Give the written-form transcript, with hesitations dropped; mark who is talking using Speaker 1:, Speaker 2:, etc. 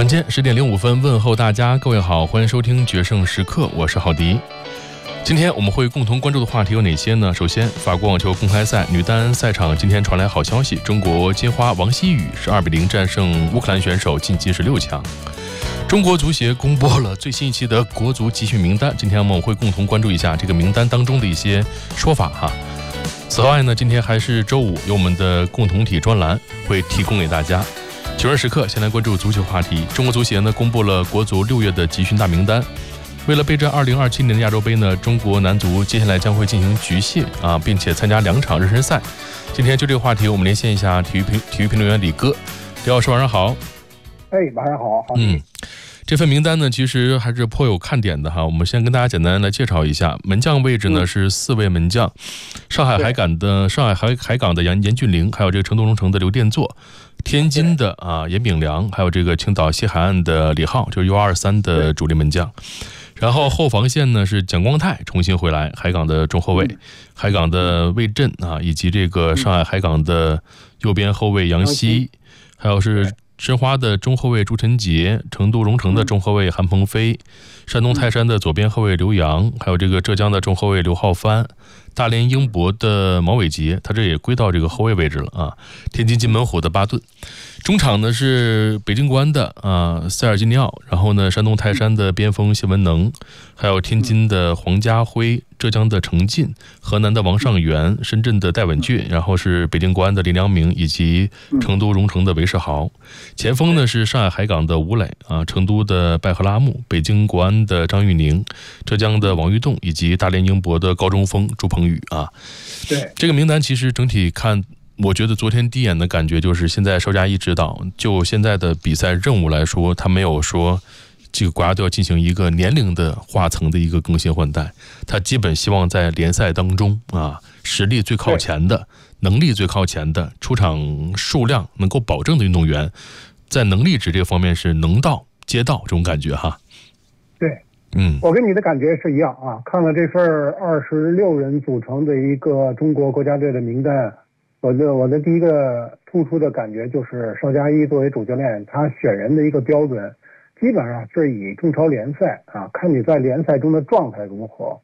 Speaker 1: 晚间10:05问候大家，各位好，欢迎收听决胜时刻，我是郝迪。今天我们会共同关注的话题有哪些呢？首先，法国网球公开赛女单赛场今天传来好消息，中国金花王希雨是2-0战胜乌克兰选手，晋级16强。中国足协公布了最新一期的国足集训名单，今天我们会共同关注一下这个名单当中的一些说法哈。此外呢，今天还是周五，有我们的共同体专栏会提供给大家。求人时刻，先来关注足球话题。中国足协呢公布了国足6月的集训大名单。为了备战2027年的亚洲杯呢，中国男足接下来将会进行局限并且参加2场热身赛。今天就这个话题，我们连线一下体育评论员李哥。李老师晚上好。
Speaker 2: 晚上好。
Speaker 1: 这份名单呢，其实还是颇有看点的哈。我们先跟大家简单来介绍一下，门将位置呢是4位门将，上海海港的严俊凌，还有这个成都荣城的刘殿座，天津的严炳良，还有这个青岛西海岸的李浩，就是 U23的主力门将。然后后防线呢是蒋光太重新回来，海港的中后卫，海港的魏震以及这个上海海港的右边后卫杨希，还有是申花的中后卫朱晨杰，成都荣城的中后卫韩鹏飞，山东泰山的左边后卫刘洋，还有这个浙江的中后卫刘浩帆，大连英博的毛伟杰，他这也归到这个后卫位置了天津津门虎的巴顿。中场呢是北京国安的塞尔吉尼奥，然后呢山东泰山的边锋谢文能，还有天津的黄家辉，浙江的程进，河南的王上元，深圳的戴稳俊，然后是北京国安的林良铭以及成都荣城的韦世豪。前锋呢是上海海港的吴磊成都的拜赫拉木，北京国安的张玉宁，浙江的王玉栋以及大连英博的高中锋朱鹏宇
Speaker 2: 对，
Speaker 1: 这个名单其实整体看，我觉得昨天第一眼的感觉就是现在邵佳一指导就现在的比赛任务来说，他没有说这个国家队要进行一个年龄的划层的一个更新换代，他基本希望在联赛当中实力最靠前的，能力最靠前的，出场数量能够保证的运动员，在能力值这个方面是能到接到这种感觉哈。
Speaker 2: 对，我跟你的感觉是一样看了这份26人组成的一个中国国家队的名单，我的第一个突出的感觉就是邵佳一作为主教练，他选人的一个标准基本上是以中超联赛看你在联赛中的状态如何，